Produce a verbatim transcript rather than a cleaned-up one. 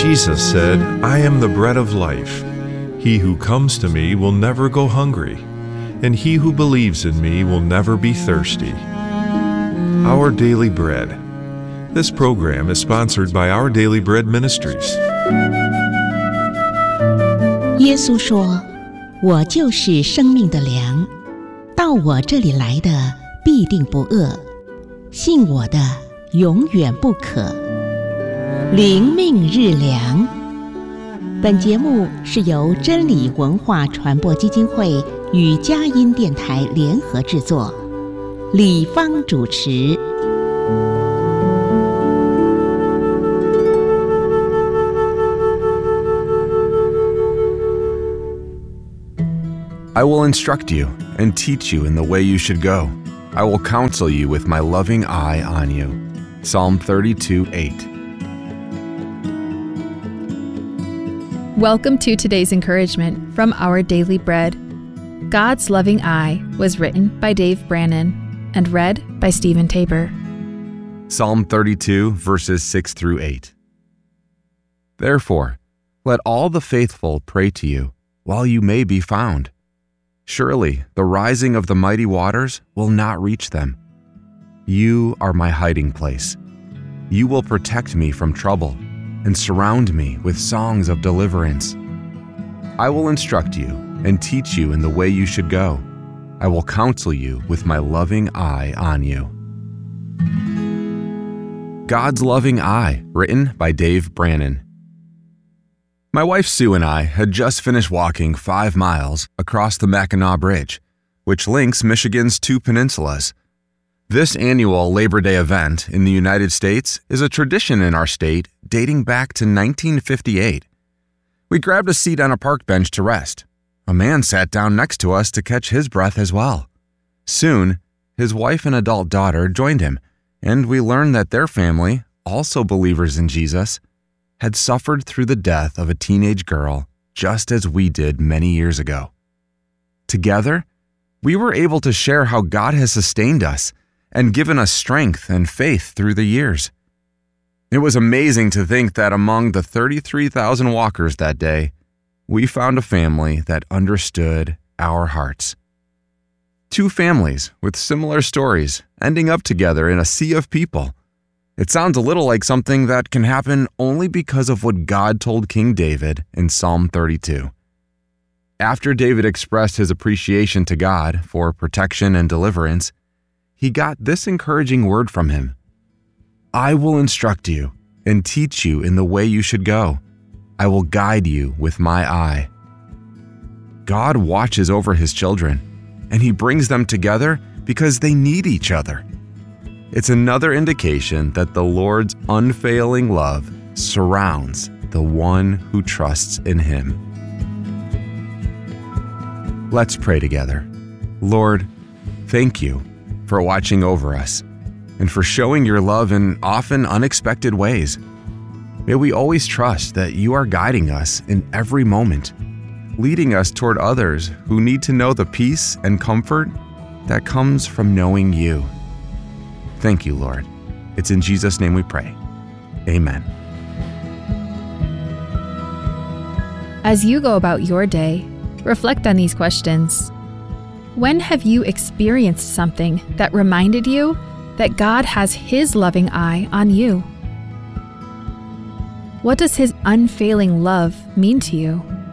Jesus said, "I am the bread of life. He who comes to me will never go hungry, and he who believes in me will never be thirsty." Our Daily Bread. This program is sponsored by Our Daily Bread Ministries. 耶稣说：“我就是生命的粮，到我这里来的必定不饿，信我的永远不渴。”灵命日粮。本节目是由真理文化传播基金会与佳音电台联合制作，李芳主持。 I will instruct you and teach you in the way you should go. I will counsel you with my loving eye on you. Psalm thirty-two eight. Welcome to today's encouragement from Our Daily Bread. God's Loving Eye was written by Dave Brannon and read by Stephen Tabor. Psalm thirty-two, verses six through eight. Therefore, let all the faithful pray to you, while you may be found. Surely the rising of the mighty waters will not reach them. You are my hiding place. You will protect me from trouble and surround me with songs of deliverance. I will instruct you and teach you in the way you should go. I will counsel you with my loving eye on you. God's Loving Eye, written by Dave Brannon. My wife Sue and I had just finished walking five miles across the Mackinac Bridge, which links Michigan's two peninsulas. This annual Labor Day event in the United States is a tradition in our state dating back to nineteen fifty-eight. We grabbed a seat on a park bench to rest. A man sat down next to us to catch his breath as well. Soon, his wife and adult daughter joined him, and we learned that their family, also believers in Jesus, had suffered through the death of a teenage girl just as we did many years ago. Together, we were able to share how God has sustained us and given us strength and faith through the years. It was amazing to think that among the thirty-three thousand walkers that day, we found a family that understood our hearts. Two families with similar stories ending up together in a sea of people. It sounds a little like something that can happen only because of what God told King David in Psalm thirty-two. After David expressed his appreciation to God for protection and deliverance, he got this encouraging word from him. I will instruct you and teach you in the way you should go. I will guide you with my eye. God watches over his children, and he brings them together because they need each other. It's another indication that the Lord's unfailing love surrounds the one who trusts in him. Let's pray together. Lord, thank you for watching over us and for showing your love in often unexpected ways. May we always trust that you are guiding us in every moment, leading us toward others who need to know the peace and comfort that comes from knowing you. Thank you, Lord. It's in Jesus' name we pray. Amen. As you go about your day, reflect on these questions. When have you experienced something that reminded you that God has his loving eye on you? What does his unfailing love mean to you?